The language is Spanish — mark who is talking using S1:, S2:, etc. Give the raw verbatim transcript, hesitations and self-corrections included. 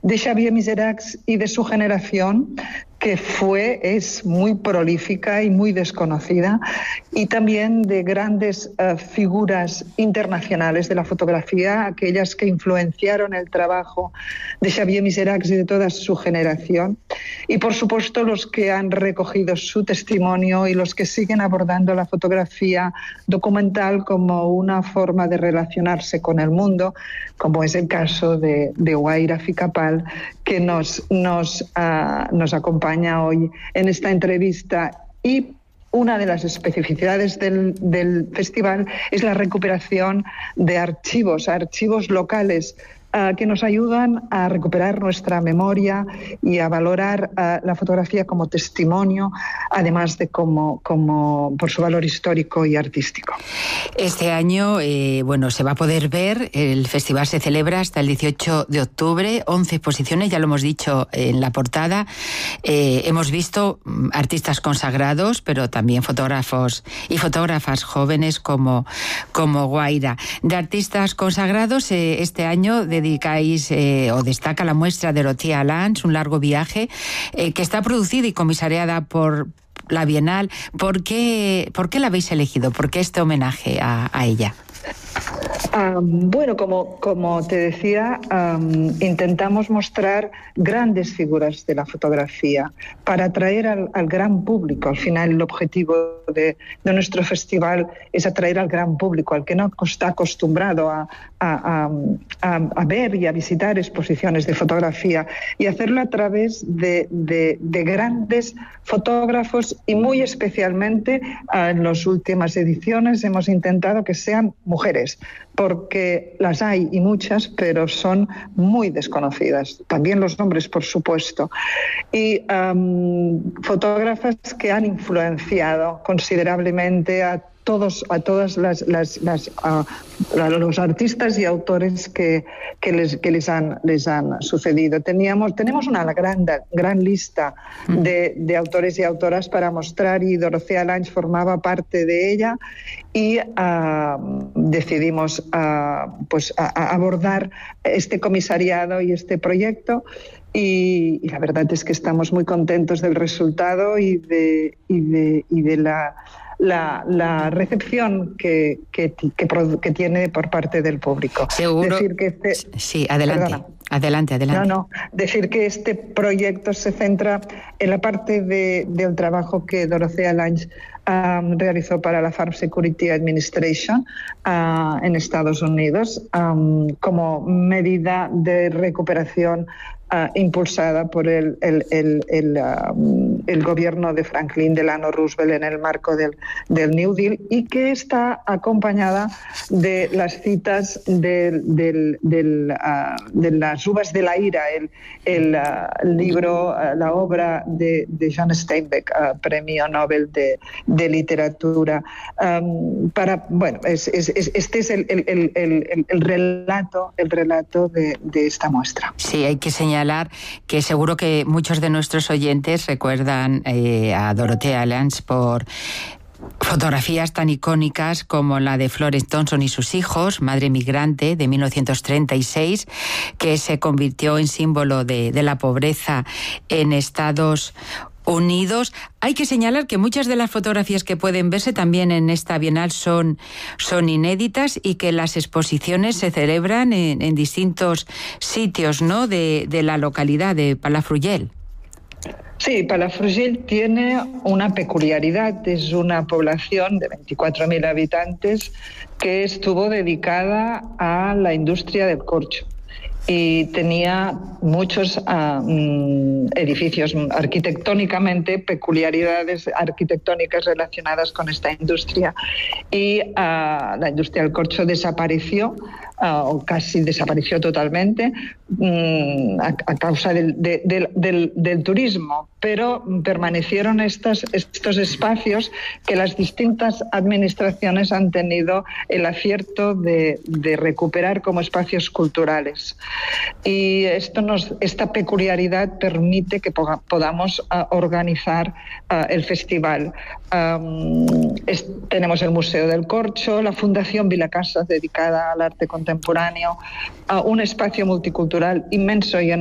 S1: de Xavier Miseracs y de su generación, que fue, es muy prolífica y muy desconocida, y también de grandes uh, figuras internacionales de la fotografía, aquellas que influenciaron el trabajo de Xavier Miseracs y de toda su generación, y por supuesto los que han recogido su testimonio y los que siguen abordando la fotografía documental como una forma de relacionarse con el mundo, como es el caso de, de Guaira Ficapal, que nos, nos, uh, nos acompaña hoy en esta entrevista. Y una de las especificidades del, del festival es la recuperación de archivos, archivos locales, Uh, que nos ayudan a recuperar nuestra memoria y a valorar uh, la fotografía como testimonio, además de como, como por su valor histórico y artístico.
S2: Este año, eh, bueno, se va a poder ver, el festival se celebra hasta el dieciocho de octubre, once exposiciones, ya lo hemos dicho en la portada. Eh, hemos visto artistas consagrados, pero también fotógrafos y fotógrafas jóvenes como, como Guaira. De artistas consagrados, eh, este año de dedicáis eh, o destaca la muestra de Dorothea Lange, un largo viaje, eh, que está producida y comisariada por la Bienal. ¿Por qué, por qué la habéis elegido? ¿Por qué este homenaje a, a ella?
S1: Um, bueno, como, como te decía, um, intentamos mostrar grandes figuras de la fotografía para atraer al, al gran público. Al final, el objetivo de, de nuestro festival es atraer al gran público, al que no está acostumbrado a, a, a, a ver y a visitar exposiciones de fotografía, y hacerlo a través de, de, de grandes fotógrafos, y muy especialmente uh, en las últimas ediciones hemos intentado que sean mujeres, porque las hay y muchas, pero son muy desconocidas. También los hombres, por supuesto. Y um, fotógrafas que han influenciado considerablemente a todos, a todas las, las, las uh, los artistas y autores que, que, les, que les, han, les han sucedido. Teníamos, tenemos una gran, gran lista de, de autores y autoras para mostrar, y Dorothea Lange formaba parte de ella, y uh, decidimos uh, pues, a, a abordar este comisariado y este proyecto. Y, y la verdad es que estamos muy contentos del resultado y de, y de, y de la... La, la recepción que, que, que, que tiene por parte del público.
S2: Seguro.
S1: Decir que este,
S2: sí, adelante.
S1: Perdona.
S2: Adelante, adelante.
S1: No, no. Decir que este proyecto se centra en la parte de, del trabajo que Dorothea Lange um, realizó para la Farm Security Administration uh, en Estados Unidos um, como medida de recuperación Uh, impulsada por el, el, el, el, uh, el gobierno de Franklin Delano Roosevelt en el marco del, del New Deal, y que está acompañada de las citas del, del, del, uh, de las uvas de la ira, el, el, uh, el libro, uh, la obra de, de John Steinbeck, uh, premio Nobel de, de literatura. Um, para, bueno, es, es, es, este es el, el, el, el, el relato, el relato de, de esta muestra.
S2: Sí, hay que señalar que seguro que muchos de nuestros oyentes recuerdan eh, a Dorothea Lange por fotografías tan icónicas como la de Florence Thompson y sus hijos, Madre Migrante, de mil novecientos treinta y seis, que se convirtió en símbolo de, de la pobreza en Estados Unidos. Hay que señalar que muchas de las fotografías que pueden verse también en esta Bienal son, son inéditas, y que las exposiciones se celebran en, en distintos sitios, ¿no?, de, de la localidad de Palafrugell.
S1: Sí, Palafrugell tiene una peculiaridad. Es una población de veinticuatro mil habitantes que estuvo dedicada a la industria del corcho, y tenía muchos uh, edificios arquitectónicamente, peculiaridades arquitectónicas relacionadas con esta industria, y uh, la industria del corcho desapareció, uh, o casi desapareció totalmente, um, a, a causa del, de, del, del, del turismo, pero permanecieron estas, estos espacios que las distintas administraciones han tenido el acierto de, de recuperar como espacios culturales. Y esto nos, esta peculiaridad permite que podamos uh, organizar uh, el festival. Um, es, tenemos el Museo del Corcho, la Fundación Vilacasas dedicada al arte contemporáneo, uh, un espacio multicultural inmenso y